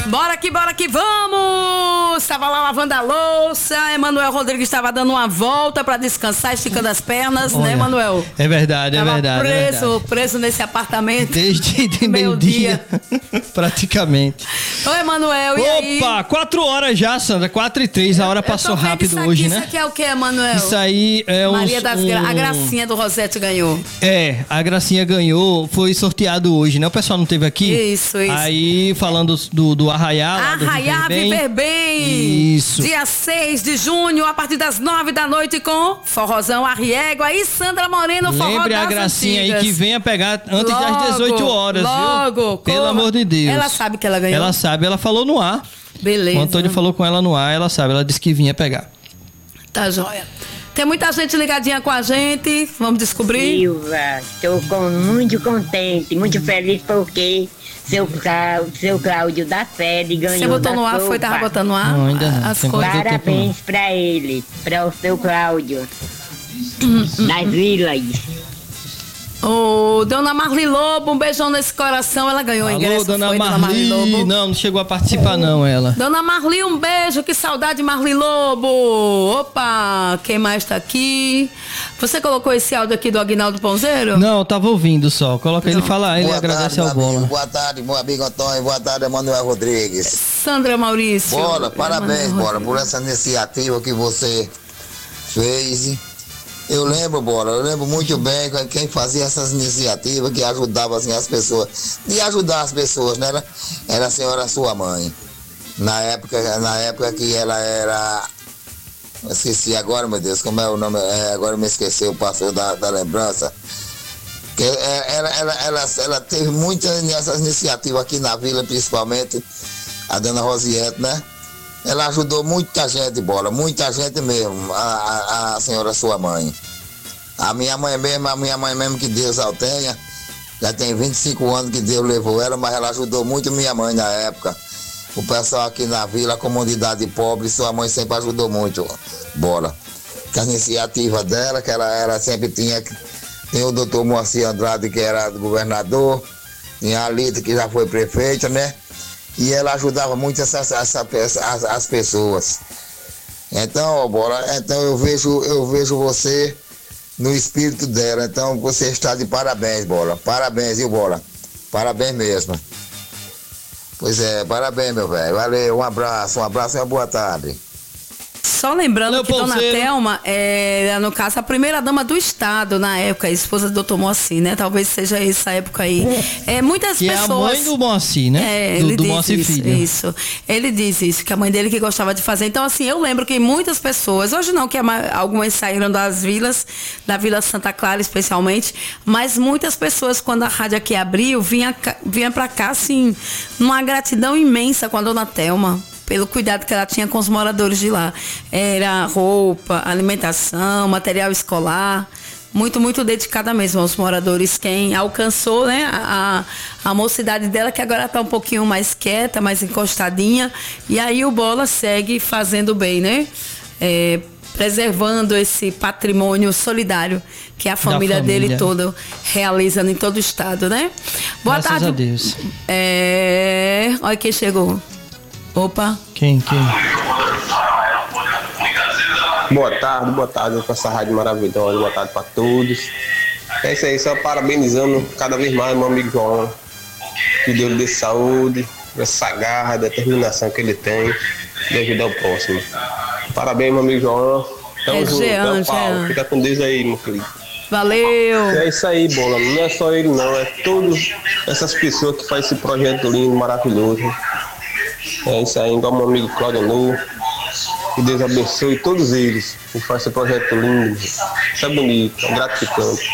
Bora que vamos! Estava lá lavando a louça, Emanuel Rodrigues estava dando uma volta para descansar, esticando as pernas, olha, né, Emanuel? É verdade, tava é verdade. Preso nesse apartamento. Desde meio-dia, praticamente. Ô, Emanuel, e aí? Opa, 4 horas já, Sandra, 4h03, a hora passou rápido hoje, aqui, né? Isso aqui é o que, Emanuel? Isso aí é Maria a Gracinha do Rosete ganhou. É, a Gracinha ganhou, foi sorteado hoje, né? O pessoal não teve aqui? Isso. Aí, falando do Arraiá. Arraiá Viver Bem. Isso. Dia 6 de junho, a partir das 9 da noite, com Forrozão Arriégua e Sandra Moreno, Forró Lembre a Gracinha aí que venha pegar antes das 18 horas, viu? Pelo amor de Deus. Ela sabe que ela ganhou? Ela sabe, ela falou no ar. Beleza. O Antônio falou com ela no ar, ela sabe, ela disse que vinha pegar. Tá joia. Tem muita gente ligadinha com a gente, vamos descobrir. Silva, estou muito contente, muito feliz porque seu Cláudio da Fede ganhou. Você botou no ar, foi? Tava botando no ar? Não, ainda não. As coisas. Parabéns pra ele, para o seu Cláudio, das Vilas. Ô, Dona Marli Lobo, um beijão nesse coração. Ela ganhou o ingresso. Dona foi, Marli. Dona Marli Lobo? Não chegou a participar não, ela. Dona Marli, um beijo, que saudade, Marli Lobo. Opa, quem mais tá aqui? Você colocou esse áudio aqui do Aguinaldo Ponzeiro? Não, eu tava ouvindo só. Coloca ele falar, ele agradece ao Bola. Boa tarde, meu amigo Antônio. Boa tarde, Emanuel Rodrigues. Sandra Maurício. Bola, parabéns, Bola, por essa iniciativa que você fez. Eu lembro muito bem quem fazia essas iniciativas, que ajudava assim, as pessoas. De ajudar as pessoas, né? Era a senhora sua mãe. Na época que ela era... Esqueci agora, meu Deus, como é o nome? Agora me esqueceu, passou da lembrança. Que ela teve muitas essas iniciativas aqui na vila, principalmente a dona Rosiette, né? Ela ajudou muita gente, Bola, muita gente mesmo, a senhora sua mãe. A minha mãe mesmo, que Deus a tenha, já tem 25 anos que Deus levou ela, mas ela ajudou muito minha mãe na época. O pessoal aqui na vila, a comunidade pobre, sua mãe sempre ajudou muito, Bola. Com a iniciativa dela, que ela sempre tinha, tem o doutor Moacir Andrade, que era governador, tinha a Lita, que já foi prefeita, né? E ela ajudava muito as pessoas. Então, Bola, eu vejo você no espírito dela. Então você está de parabéns, Bola. Parabéns, viu, Bola? Parabéns mesmo. Pois é, parabéns, meu velho. Valeu, um abraço e uma boa tarde. Só lembrando que Dona Thelma era, no caso, a primeira dama do Estado na época, a esposa do Dr. Moacir, né? Talvez seja essa época aí. Muitas que pessoas... é a mãe do Moacir, né? Ele do diz Moacir isso, Filho. Isso. Ele diz isso, que a mãe dele que gostava de fazer. Então, assim, eu lembro que muitas pessoas, hoje não, que algumas saíram das vilas, da Vila Santa Clara especialmente, mas muitas pessoas, quando a rádio aqui abriu, vinha pra cá, assim, numa gratidão imensa com a Dona Thelma, pelo cuidado que ela tinha com os moradores de lá. Era roupa, alimentação, material escolar, muito, muito dedicada mesmo aos moradores. Quem alcançou, né, a mocidade dela, que agora está um pouquinho mais quieta, mais encostadinha, e aí o Bola segue fazendo bem, né? Preservando esse patrimônio solidário que a família dele toda realiza em todo o estado, né? Boa Graças tarde. a Deus. Olha quem chegou. Opa. Quem? Boa tarde para essa rádio maravilhosa, boa tarde para todos. É isso aí, só parabenizando cada vez mais meu amigo João. Que Deus lhe dê saúde, essa garra, determinação que ele tem de ajudar o próximo. Parabéns, meu amigo João. Tamo junto, Jean. Fica com Deus aí, meu querido. Valeu! É isso aí, Bola. Não é só ele não, é todas essas pessoas que fazem esse projeto lindo, maravilhoso. É isso aí, igual meu amigo Cláudio Nu. Que Deus abençoe todos eles que fazem esse projeto lindo. Isso é bonito, é gratificante.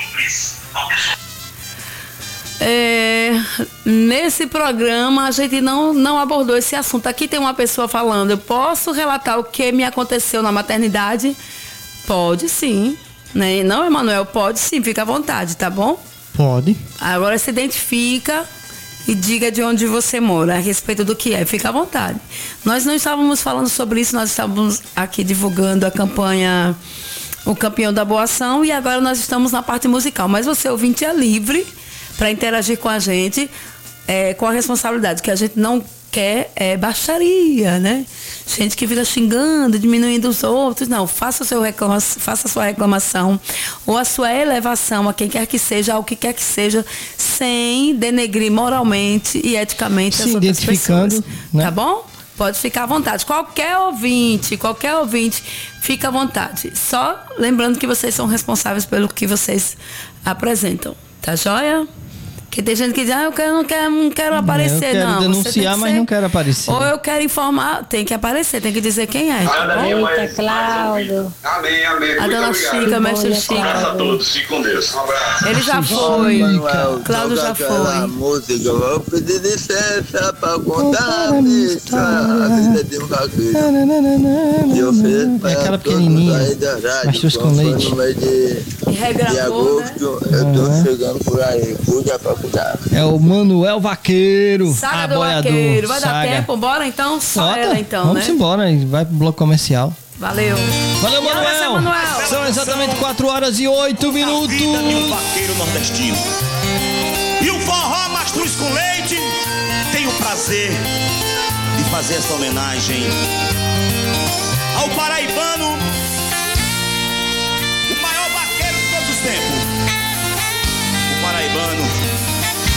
Nesse programa a gente não abordou esse assunto. Aqui tem uma pessoa falando: eu posso relatar o que me aconteceu na maternidade? Pode sim, né? Não, Emanuel, pode sim, fica à vontade, tá bom? Pode. Agora se identifica e diga de onde você mora, a respeito do que é, fica à vontade. Nós não estávamos falando sobre isso, nós estávamos aqui divulgando a campanha O Campeão da Boa Ação, e agora nós estamos na parte musical, mas você, ouvinte, é livre para interagir com a gente, com a responsabilidade que a gente não quer baixaria, né? Gente que fica xingando, diminuindo os outros. Não, faça a sua reclamação ou a sua elevação a quem quer que seja, ao que quer que seja, sem denegrir moralmente e eticamente as outras pessoas. Né? Tá bom? Pode ficar à vontade. Qualquer ouvinte, fica à vontade. Só lembrando que vocês são responsáveis pelo que vocês apresentam. Tá joia? Porque tem gente que diz, eu não quero aparecer, eu quero denunciar, mas não quero aparecer. Ou eu quero informar, tem que aparecer, tem que dizer quem é. Tá Eita, Cláudio. Amém. A dona Chica, mestre Chica. Um abraço a todos, fique com Deus. Um abraço. Ele já foi. Cláudio já foi. Música, eu vou pedir licença pra contar a vida de um vaqueiro. É aquela pequenininha, pastos com leite. De agosto, eu tô chegando por aí, cuida pra cuidar. É o Manuel Vaqueiro. Saga do Vaqueiro. Vai dar tempo? Bora então? Só ela então, vamos embora, vai pro bloco comercial. Valeu. Valeu, Manuel. São exatamente 4h08. Vida de um vaqueiro nordestino. E o forró Mastruz com Leite tem o prazer de fazer essa homenagem ao paraibano